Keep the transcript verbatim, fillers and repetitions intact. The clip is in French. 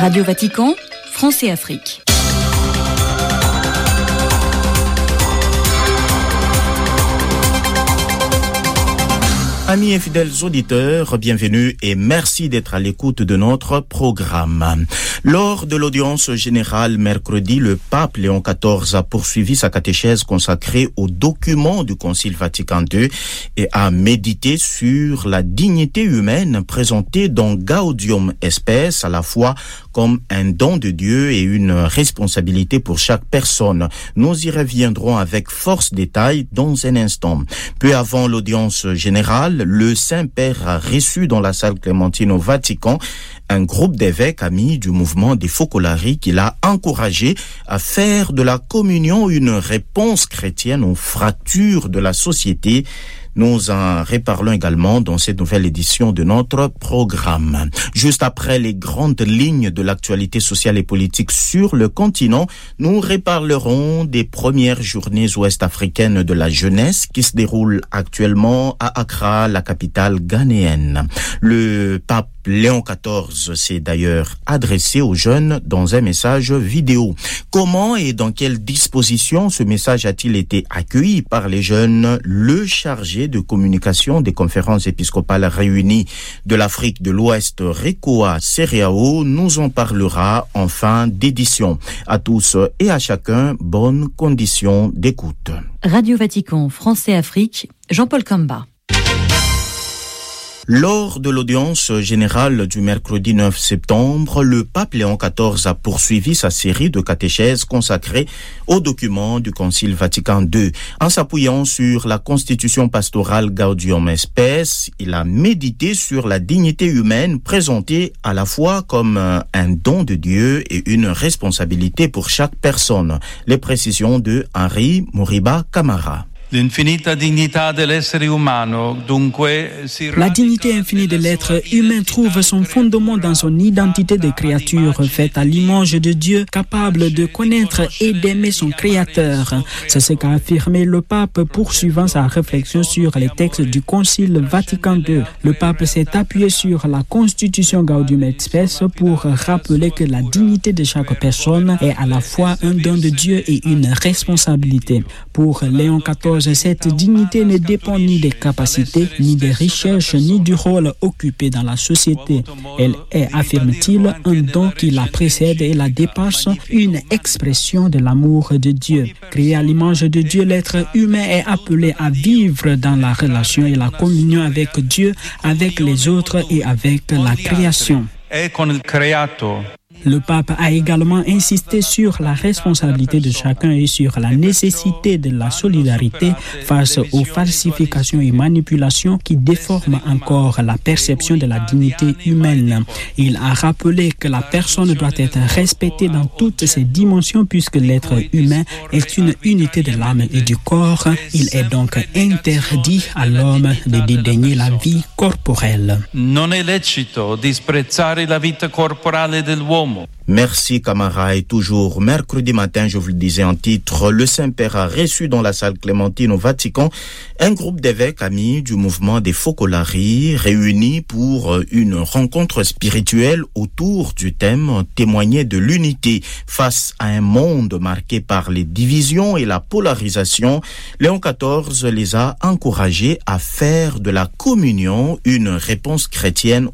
Radio Vatican, France et Afrique. Amis et fidèles auditeurs, bienvenue et merci d'être à l'écoute de notre programme. Lors de l'audience générale mercredi, le pape Léon quatorze a poursuivi sa catéchèse consacrée aux documents du Concile Vatican deux et a médité sur la dignité humaine présentée dans Gaudium Spes, à la fois comme un don de Dieu et une responsabilité pour chaque personne. Nous y reviendrons avec force détail dans un instant. Peu avant l'audience générale, le Saint-Père a reçu dans la salle Clémentine au Vatican un groupe d'évêques amis du mouvement des Focolari qui l'a encouragé à faire de la communion une réponse chrétienne aux fractures de la société. Nous en reparlons également dans cette nouvelle édition de notre programme. Juste après les grandes lignes de l'actualité sociale et politique sur le continent, nous reparlerons des premières journées ouest-africaines de la jeunesse qui se déroulent actuellement à Accra, la capitale ghanéenne. Le pape Léon quatorze s'est d'ailleurs adressé aux jeunes dans un message vidéo. Comment et dans quelles dispositions ce message a-t-il été accueilli par les jeunes? Le chargé de communication des conférences épiscopales réunies de l'Afrique de l'Ouest, Rekoa Seriao, nous en parlera en fin d'édition. À tous et à chacun, bonne condition d'écoute. Radio Vatican, France et Afrique, Jean-Paul Kamba. Lors de l'audience générale du mercredi neuf septembre, le pape Léon quatorze a poursuivi sa série de catéchèses consacrées aux documents du Concile Vatican deux. En s'appuyant sur la constitution pastorale Gaudium Spes, il a médité sur la dignité humaine présentée à la fois comme un don de Dieu et une responsabilité pour chaque personne. Les précisions de Henri Moriba Camara. La dignité infinie de l'être humain trouve son fondement dans son identité de créature faite à l'image de Dieu, capable de connaître et d'aimer son Créateur. C'est ce qu'a affirmé le pape poursuivant sa réflexion sur les textes du Concile Vatican deux. Le pape s'est appuyé sur la constitution Gaudium Spes pour rappeler que la dignité de chaque personne est à la fois un don de Dieu et une responsabilité. Pour Léon quatorze, cette dignité ne dépend ni des capacités, ni des richesses, ni du rôle occupé dans la société. Elle est, affirme-t-il, un don qui la précède et la dépasse, une expression de l'amour de Dieu. Créé à l'image de Dieu, l'être humain est appelé à vivre dans la relation et la communion avec Dieu, avec les autres et avec la création. Le pape a également insisté sur la responsabilité de chacun et sur la nécessité de la solidarité face aux falsifications et manipulations qui déforment encore la perception de la dignité humaine. Il a rappelé que la personne doit être respectée dans toutes ses dimensions puisque l'être humain est une unité de l'âme et du corps. Il est donc interdit à l'homme de dédaigner la vie corporelle. Non è lecito disprezzare la vita corporale dell'uomo. Merci Camara. Et toujours mercredi matin, je vous le disais en titre, le Saint-Père a reçu dans la salle Clémentine au Vatican un groupe d'évêques amis du mouvement des Focolari réunis pour une rencontre spirituelle autour du thème témoigner de l'unité face à un monde marqué par les divisions et la polarisation. Léon quatorze les a encouragés à faire de la communion une réponse chrétienne